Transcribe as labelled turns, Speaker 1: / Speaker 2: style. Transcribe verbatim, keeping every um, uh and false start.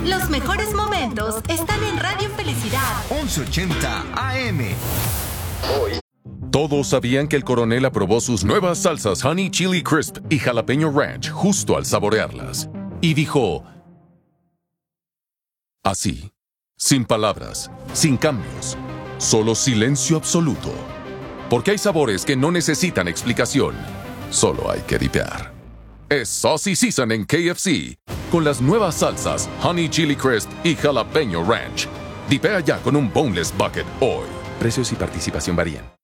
Speaker 1: Los mejores momentos están en Radio Felicidad.
Speaker 2: once ochenta A M.
Speaker 3: Hoy.
Speaker 4: Todos sabían que el coronel aprobó sus nuevas salsas Honey Chili Crisp y Jalapeño Ranch justo al saborearlas. Y dijo... así, sin palabras, sin cambios, solo silencio absoluto. Porque hay sabores que no necesitan explicación, solo hay que dipear. Es Saucy Season en K F C, con las nuevas salsas Honey Chili Crisp y Jalapeño Ranch. Dipea ya con un Boneless Bucket hoy. Precios y participación varían.